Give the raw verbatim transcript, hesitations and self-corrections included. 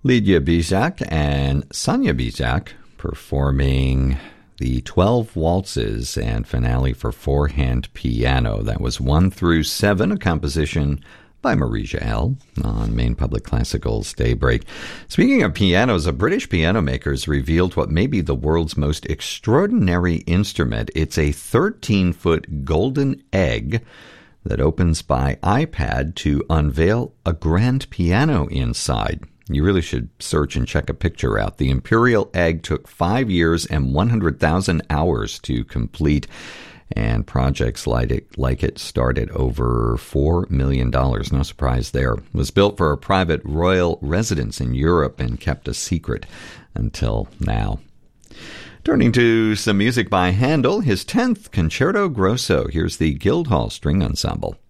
Lydia Bizak and Sonia Bizak performing the twelve Waltzes and finale for four-hand piano. That was one through seven, a composition by Marija L. on Maine Public Classical's Daybreak. Speaking of pianos, a British piano maker has revealed what may be the world's most extraordinary instrument. It's a thirteen-foot golden egg that opens by iPad to unveil a grand piano inside. You really should search and check a picture out. The Imperial Egg took five years and one hundred thousand hours to complete, and projects like it, like it started over four million dollars. No surprise there. It was built for a private royal residence in Europe and kept a secret until now. Turning to some music by Handel, his tenth Concerto Grosso. Here's the Guildhall String Ensemble.